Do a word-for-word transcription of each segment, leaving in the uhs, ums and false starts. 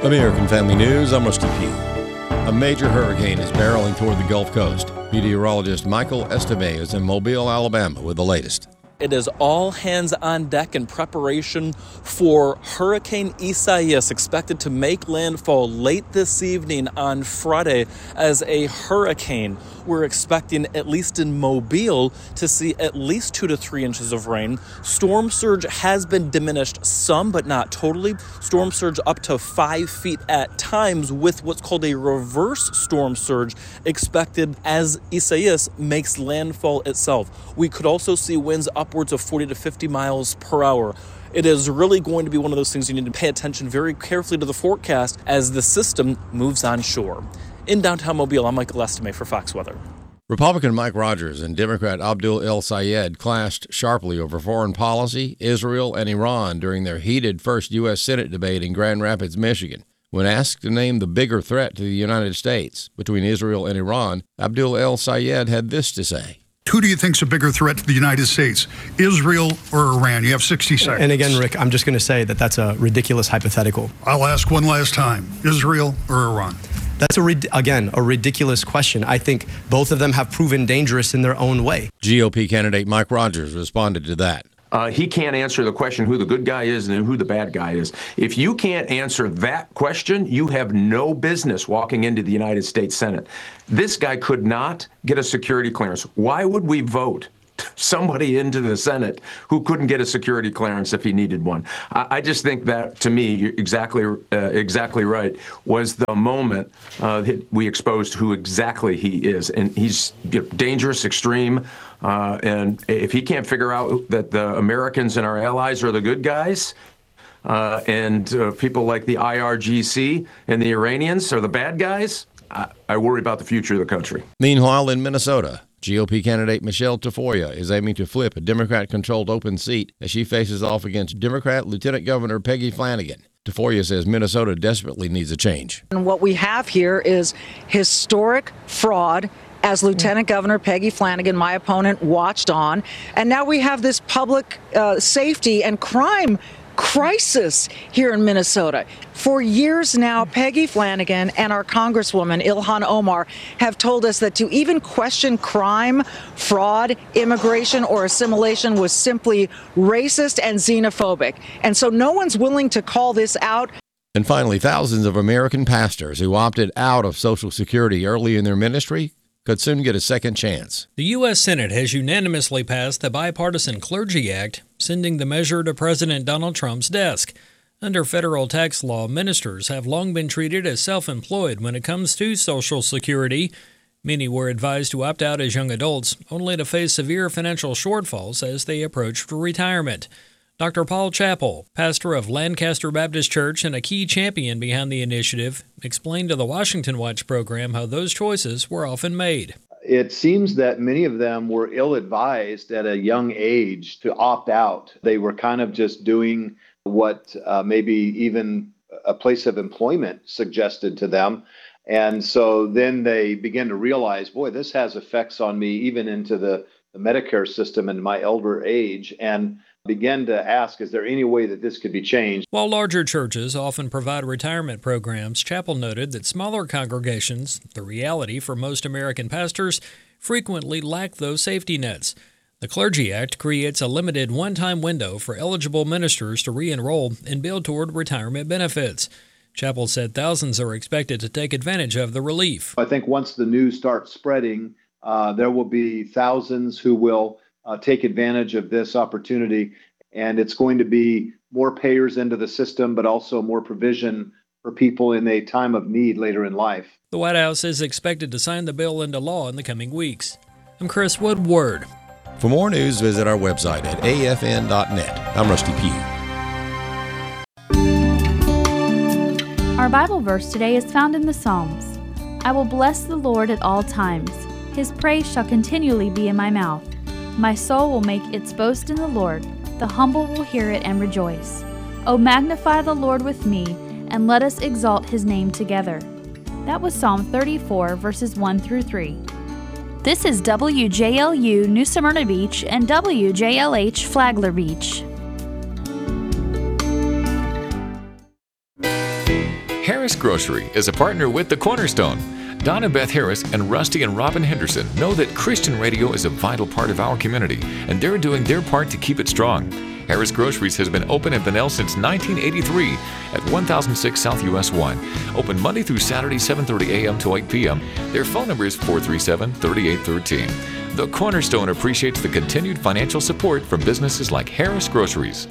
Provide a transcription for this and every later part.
American Family News, I'm Rusty Pugh. A major hurricane is barreling toward the Gulf Coast. Meteorologist Michael Esteve is in Mobile, Alabama with the latest. It is all hands on deck in preparation for Hurricane Isaias, expected to make landfall late this evening on Friday as a hurricane. We're expecting, at least in Mobile, to see at least two to three inches of rain. Storm surge has been diminished some, but not totally. Storm surge up to five feet at times, with what's called a reverse storm surge expected as Isaias makes landfall itself. We could also see winds upwards of forty to fifty miles per hour. It is really going to be one of those things you need to pay attention very carefully to the forecast as the system moves on shore. In downtown Mobile, I'm Michael Estime for Fox Weather. Republican Mike Rogers and Democrat Abdul El Sayed clashed sharply over foreign policy, Israel, and Iran during their heated first U S Senate debate in Grand Rapids, Michigan. When asked to name the bigger threat to the United States between Israel and Iran, Abdul El Sayed had this to say. Who do you think's a bigger threat to the United States, Israel or Iran? You have sixty seconds. And again, Rick, I'm just going to say that that's a ridiculous hypothetical. I'll ask one last time, Israel or Iran? That's, a again, a ridiculous question. I think both of them have proven dangerous in their own way. G O P candidate Mike Rogers responded to that. Uh, he can't answer the question who the good guy is and who the bad guy is. If you can't answer that question, you have no business walking into the United States Senate. This guy could not get a security clearance. Why would we vote somebody into the Senate who couldn't get a security clearance if he needed one? I, I just think that, to me, you're exactly uh, exactly right, was the moment uh, that we exposed who exactly he is. And he's you know, dangerous, extreme, uh, and if he can't figure out that the Americans and our allies are the good guys, uh, and uh, people like the I R G C and the Iranians are the bad guys, I, I worry about the future of the country. Meanwhile, in Minnesota, G O P candidate Michelle Tafoya is aiming to flip a Democrat-controlled open seat as she faces off against Democrat Lieutenant Governor Peggy Flanagan. Tafoya says Minnesota desperately needs a change. And what we have here is historic fraud, as Lieutenant Governor Peggy Flanagan, my opponent, watched on. And now we have this public uh, safety and crime crisis here in Minnesota. For years now, Peggy Flanagan and our Congresswoman, Ilhan Omar, have told us that to even question crime, fraud, immigration, or assimilation was simply racist and xenophobic. And so no one's willing to call this out. And finally, thousands of American pastors who opted out of Social Security early in their ministry could soon get a second chance. The U S Senate has unanimously passed the Bipartisan Clergy Act, sending the measure to President Donald Trump's desk. Under federal tax law, ministers have long been treated as self-employed when it comes to Social Security. Many were advised to opt out as young adults, only to face severe financial shortfalls as they approached retirement. Doctor Paul Chappell, pastor of Lancaster Baptist Church and a key champion behind the initiative, explained to the Washington Watch program how those choices were often made. It seems that many of them were ill-advised at a young age to opt out. They were kind of just doing what uh, maybe even a place of employment suggested to them. And so then they begin to realize, boy, this has effects on me even into the, the Medicare system and my elder age, and begin to ask, is there any way that this could be changed? While larger churches often provide retirement programs, Chappell noted that smaller congregations, the reality for most American pastors, frequently lack those safety nets. The Clergy Act creates a limited one-time window for eligible ministers to re-enroll and build toward retirement benefits. Chappell said thousands are expected to take advantage of the relief. I think once the news starts spreading, uh, there will be thousands who will uh, take advantage of this opportunity, and it's going to be more payers into the system, but also more provision for people in a time of need later in life. The White House is expected to sign the bill into law in the coming weeks. I'm Chris Woodward. For more news, visit our website at A F N dot net. I'm Rusty Pugh. Our Bible verse today is found in the Psalms. I will bless the Lord at all times. His praise shall continually be in my mouth. My soul will make its boast in the Lord. The humble will hear it and rejoice. O magnify the Lord with me, and let us exalt his name together. That was Psalm thirty-four, verses one through three. This is W J L U New Smyrna Beach and W J L H Flagler Beach. Harris Grocery is a partner with The Cornerstone. Donna Beth Harris and Rusty and Robin Henderson know that Christian radio is a vital part of our community, and they're doing their part to keep it strong. Harris Groceries has been open in Bunnell since nineteen eighty-three at one thousand six South U S one. Open Monday through Saturday, seven thirty a.m. to eight p.m. Their phone number is four three seven, three eight one three. The Cornerstone appreciates the continued financial support from businesses like Harris Groceries.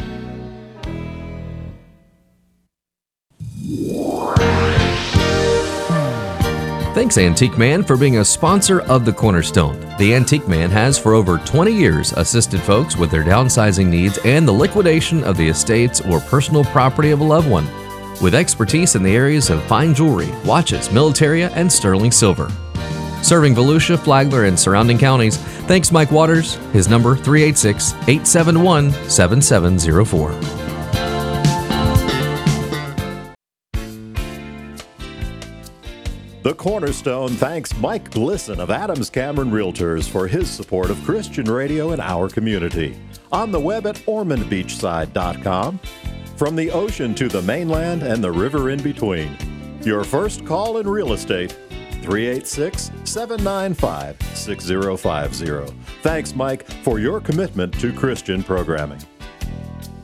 Thanks, Antique Man, for being a sponsor of The Cornerstone. The Antique Man has for over twenty years assisted folks with their downsizing needs and the liquidation of the estates or personal property of a loved one, with expertise in the areas of fine jewelry, watches, militaria, and sterling silver. Serving Volusia, Flagler, and surrounding counties, thanks Mike Waters. His number three eight six, eight seven one, seven seven zero four. The Cornerstone thanks Mike Glisson of Adams Cameron Realtors for his support of Christian radio in our community. On the web at ormond beachside dot com. From the ocean to the mainland and the river in between. Your first call in real estate, three eight six, seven nine five, six zero five zero. Thanks, Mike, for your commitment to Christian programming.